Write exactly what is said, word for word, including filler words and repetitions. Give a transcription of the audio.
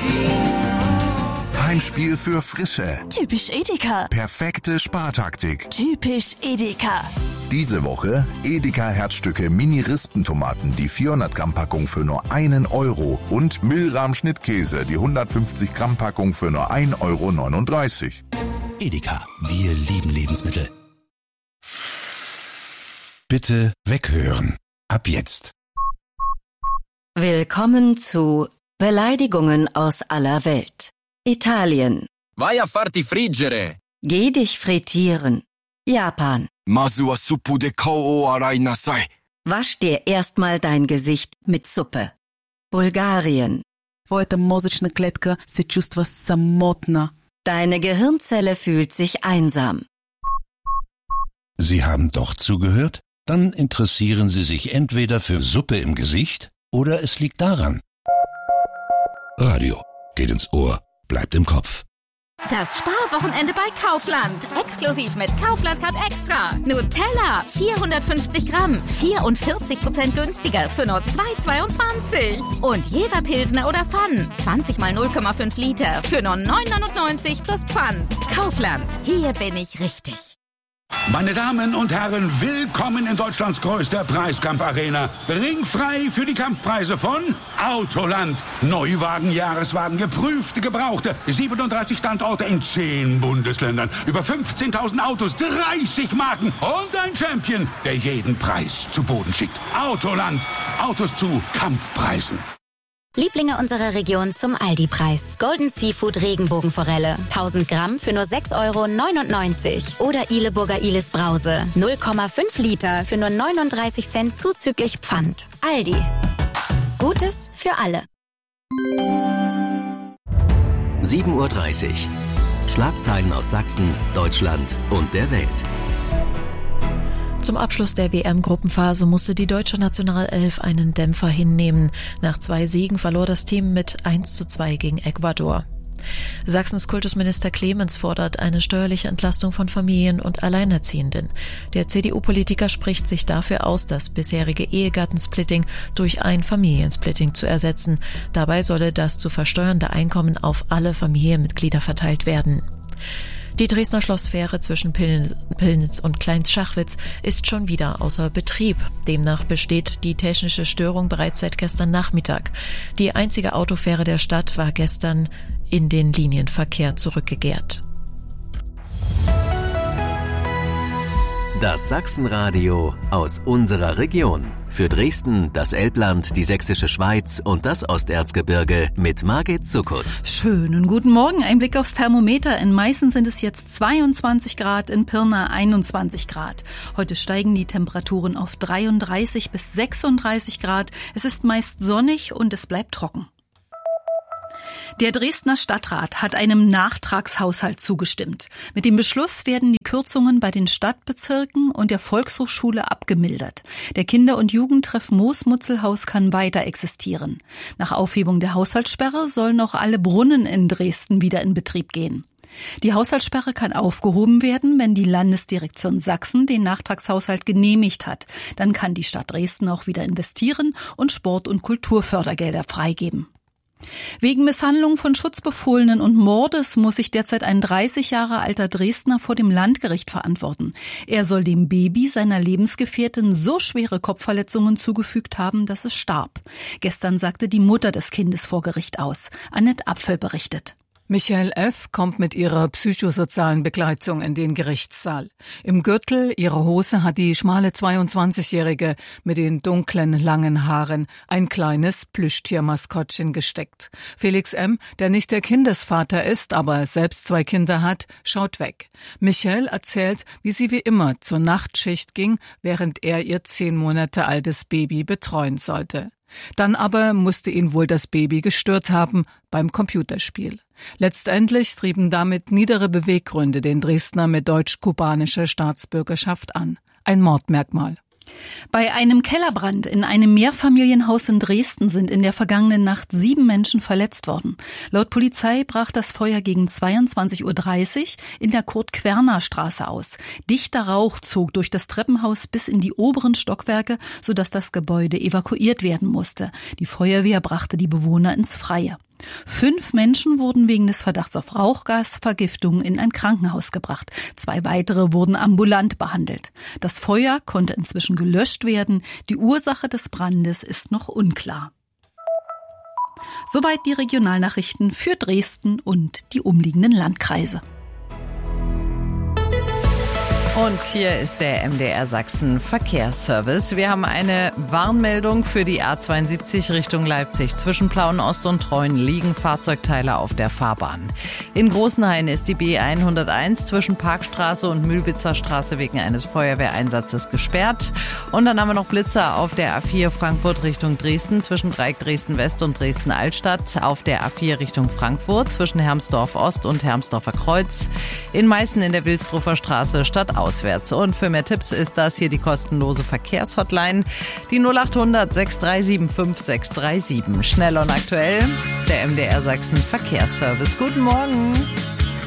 Heimspiel für Frische. Typisch Edeka. Perfekte Spartaktik. Typisch Edeka. Diese Woche Edeka Herzstücke Mini-Rispentomaten, die vierhundert Gramm Packung für nur einen Euro und Milram Schnittkäse, die hundertfünfzig Gramm Packung für nur ein Euro neununddreißig. Edeka, wir lieben Lebensmittel. Bitte weghören. Ab jetzt. Willkommen zu Beleidigungen aus aller Welt. Italien. Vai a farti friggere. Geh dich frittieren. Japan. Masu wa suppu de kao o arai nasai. Wasch dir erstmal dein Gesicht mit Suppe. Bulgarien. Твоята мозъчна клетка се чувства самотна. Deine Gehirnzelle fühlt sich einsam. Sie haben doch zugehört? Dann interessieren Sie sich entweder für Suppe im Gesicht oder es liegt daran. Radio geht ins Ohr, bleibt im Kopf. Das Sparwochenende bei Kaufland. Exklusiv mit Kaufland Card Extra. Nutella, vierhundertfünfzig Gramm, vierundvierzig Prozent günstiger für nur zwei Euro zweiundzwanzig. Und Jever Pilsner oder Pfann, zwanzig mal null Komma fünf Liter für nur neun Euro neunundneunzig plus Pfand. Kaufland, hier bin ich richtig. Meine Damen und Herren, willkommen in Deutschlands größter Preiskampfarena. Ringfrei für die Kampfpreise von Autoland. Neuwagen, Jahreswagen, geprüfte, gebrauchte. siebenunddreißig Standorte in zehn Bundesländern. Über fünfzehntausend Autos, dreißig Marken und ein Champion, der jeden Preis zu Boden schickt. Autoland. Autos zu Kampfpreisen. Lieblinge unserer Region zum Aldi-Preis. Golden Seafood Regenbogenforelle. tausend Gramm für nur sechs Euro neunundneunzig. Oder Ileburger Ilis Brause. null Komma fünf Liter für nur neununddreißig Cent zuzüglich Pfand. Aldi. Gutes für alle. sieben Uhr dreißig. Schlagzeilen aus Sachsen, Deutschland und der Welt. Zum Abschluss der W M-Gruppenphase musste die deutsche Nationalelf einen Dämpfer hinnehmen. Nach zwei Siegen verlor das Team mit eins zu zwei gegen Ecuador. Sachsens Kultusminister Clemens fordert eine steuerliche Entlastung von Familien und Alleinerziehenden. Der C D U-Politiker spricht sich dafür aus, das bisherige Ehegattensplitting durch ein Familiensplitting zu ersetzen. Dabei solle das zu versteuernde Einkommen auf alle Familienmitglieder verteilt werden. Die Dresdner Schlossfähre zwischen Pillnitz und Klein-Schachwitz ist schon wieder außer Betrieb. Demnach besteht die technische Störung bereits seit gestern Nachmittag. Die einzige Autofähre der Stadt war gestern in den Linienverkehr zurückgekehrt. Das Sachsenradio aus unserer Region. Für Dresden, das Elbland, die Sächsische Schweiz und das Osterzgebirge mit Margit Zuckert. Schönen guten Morgen. Ein Blick aufs Thermometer. In Meißen sind es jetzt zweiundzwanzig Grad, in Pirna einundzwanzig Grad. Heute steigen die Temperaturen auf dreiunddreißig bis sechsunddreißig Grad. Es ist meist sonnig und es bleibt trocken. Der Dresdner Stadtrat hat einem Nachtragshaushalt zugestimmt. Mit dem Beschluss werden die Kürzungen bei den Stadtbezirken und der Volkshochschule abgemildert. Der Kinder- und Jugendtreff Moosmutzelhaus kann weiter existieren. Nach Aufhebung der Haushaltssperre sollen auch alle Brunnen in Dresden wieder in Betrieb gehen. Die Haushaltssperre kann aufgehoben werden, wenn die Landesdirektion Sachsen den Nachtragshaushalt genehmigt hat. Dann kann die Stadt Dresden auch wieder investieren und Sport- und Kulturfördergelder freigeben. Wegen Misshandlung von Schutzbefohlenen und Mordes muss sich derzeit ein dreißig Jahre alter Dresdner vor dem Landgericht verantworten. Er soll dem Baby seiner Lebensgefährtin so schwere Kopfverletzungen zugefügt haben, dass es starb. Gestern sagte die Mutter des Kindes vor Gericht aus. Annette Apfel berichtet. Michael F. kommt mit ihrer psychosozialen Begleitung in den Gerichtssaal. Im Gürtel ihrer Hose hat die schmale zweiundzwanzigjährige mit den dunklen, langen Haaren ein kleines Plüschtiermaskottchen gesteckt. Felix M., der nicht der Kindesvater ist, aber selbst zwei Kinder hat, schaut weg. Michael erzählt, wie sie wie immer zur Nachtschicht ging, während er ihr zehn Monate altes Baby betreuen sollte. Dann aber musste ihn wohl das Baby gestört haben beim Computerspiel. Letztendlich trieben damit niedere Beweggründe den Dresdner mit deutsch-kubanischer Staatsbürgerschaft an. Ein Mordmerkmal. Bei einem Kellerbrand in einem Mehrfamilienhaus in Dresden sind in der vergangenen Nacht sieben Menschen verletzt worden. Laut Polizei brach das Feuer gegen zweiundzwanzig Uhr dreißig in der Kurt-Querner-Straße aus. Dichter Rauch zog durch das Treppenhaus bis in die oberen Stockwerke, sodass das Gebäude evakuiert werden musste. Die Feuerwehr brachte die Bewohner ins Freie. Fünf Menschen wurden wegen des Verdachts auf Rauchgasvergiftung in ein Krankenhaus gebracht. Zwei weitere wurden ambulant behandelt. Das Feuer konnte inzwischen gelöscht werden. Die Ursache des Brandes ist noch unklar. Soweit die Regionalnachrichten für Dresden und die umliegenden Landkreise. Und hier ist der M D R Sachsen Verkehrsservice. Wir haben eine Warnmeldung für die A zweiundsiebzig Richtung Leipzig. Zwischen Plauen-Ost und Treuen liegen Fahrzeugteile auf der Fahrbahn. In Großenhain ist die B hunderteins zwischen Parkstraße und Mühlbitzer Straße wegen eines Feuerwehreinsatzes gesperrt. Und dann haben wir noch Blitzer auf der A vier Frankfurt Richtung Dresden zwischen Dreieck Dresden-West und Dresden-Altstadt. Auf der A vier Richtung Frankfurt zwischen Hermsdorf-Ost und Hermsdorfer Kreuz. In Meißen in der Wilsdruffer Straße stadtaus. Auswärts. Und für mehr Tipps ist das hier die kostenlose Verkehrshotline, die null acht hundert sechs drei sieben fünf sechs drei sieben. Schnell und aktuell, der M D R Sachsen Verkehrsservice. Guten Morgen.